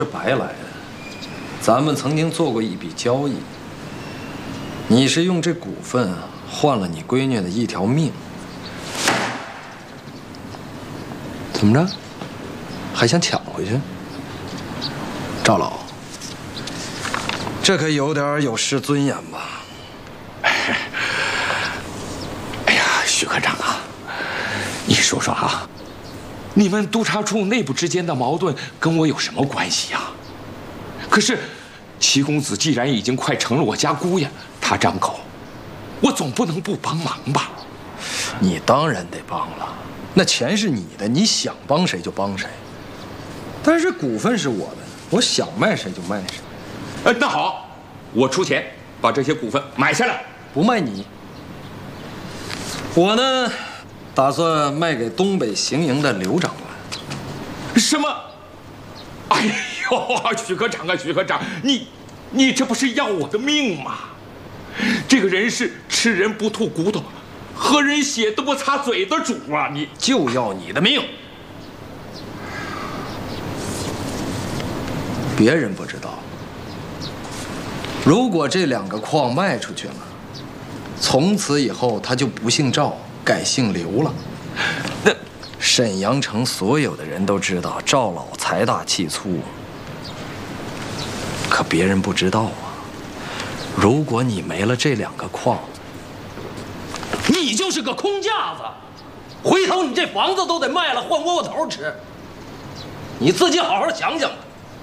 白来的。咱们曾经做过一笔交易，你是用这股份换了你闺女的一条命。怎么着？还想抢回去？赵老，这可有点有失尊严吧？ 哎呀，许科长啊，你说说啊，你们督察处内部之间的矛盾跟我有什么关系呀？可是，齐公子既然已经快成了我家姑爷，他张口，我总不能不帮忙吧？ 你当然得帮了，那钱是你的，你想帮谁就帮谁。但是股份是我的，我想卖谁就卖谁。 那好，我出钱把这些股份买下来。 不卖你，我呢，打算卖给东北行营的刘长官。 什么？哎呦，许科长啊，许科长，你这不是要我的命吗？这个人是吃人不吐骨头，喝人血都不擦嘴的主啊！你就要你的命。别人不知道，如果这2个矿卖出去了，从此以后他就不姓赵，改姓刘了。 那沈阳城所有的人都知道赵老财大气粗，可别人不知道啊。如果你没了这2个矿，你就是个空架子，回头你这房子都得卖了换窝窝头吃。你自己好好想想吧。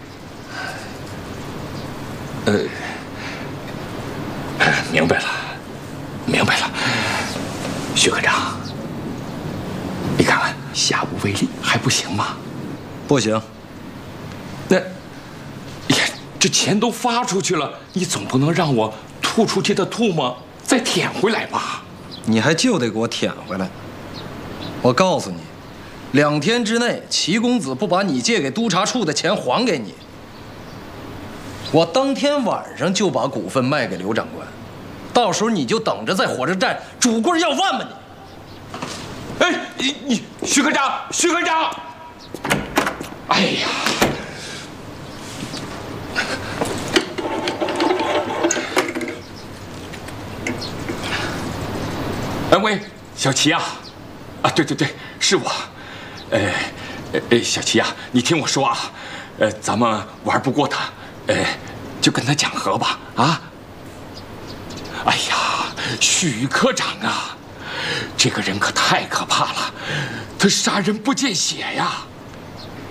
明白了，明白了，许科长，你看看下不为例还不行吗？ 不行。 那，呀，这钱都发出去了，你总不能让我吐出去的唾沫再舔回来吧？ 你还就得给我舔回来。我告诉你，2天之内，齐公子不把你借给督察处的钱还给你，我当天晚上就把股份卖给刘长官，到时候你就等着在火车站拄棍要饭吧你！ 哎，你许科长，许科长！哎呀！喂，小齐啊，对，是我。小齐啊，你听我说啊，咱们玩不过他，就跟他讲和吧，啊！哎呀，许科长啊，这个人可太可怕了，他杀人不见血呀！